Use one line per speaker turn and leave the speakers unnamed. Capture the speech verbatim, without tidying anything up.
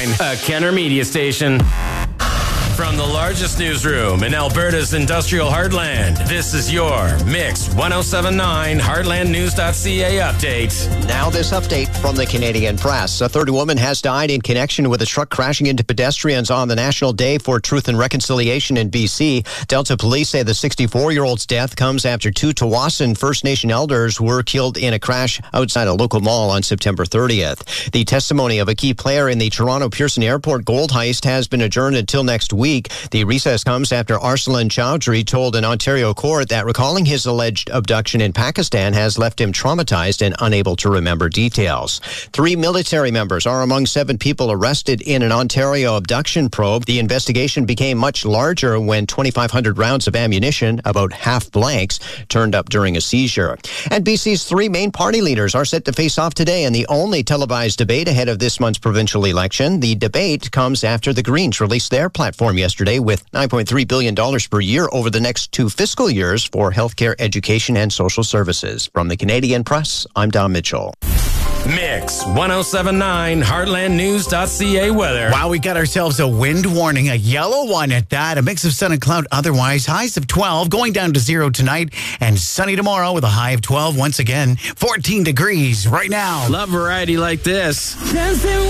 nine, a Kenner Media station. From the largest newsroom in Alberta's industrial heartland, this is your Mix one oh seven point nine heartland news dot c a update.
Now this update from the Canadian Press. A third woman has died in connection with a truck crashing into pedestrians on the National Day for Truth and Reconciliation in B C. Delta police say the sixty-four-year-old's death comes after two Tawasin First Nation elders were killed in a crash outside a local mall on September thirtieth. The testimony of a key player in the Toronto Pearson Airport gold heist has been adjourned until next week. The recess comes after Arsalan Chowdhury told an Ontario court that recalling his alleged abduction in Pakistan has left him traumatized and unable to remember details. Three military members are among seven people arrested in an Ontario abduction probe. The investigation became much larger when twenty-five hundred rounds of ammunition, about half blanks, turned up during a seizure. And B C's three main party leaders are set to face off today in the only televised debate ahead of this month's provincial election. The debate comes after the Greens released their platform yesterday with nine point three billion dollars per year over the next two fiscal years for healthcare, education, and social services. From the Canadian Press, I'm Don Mitchell.
Mix one oh seven point nine heartland news dot c a weather.
Wow, we got ourselves a wind warning, a yellow one at that. A mix of sun and cloud otherwise. Highs of twelve, going down to zero tonight, and sunny tomorrow with a high of twelve once again. fourteen degrees right now.
Love variety like this.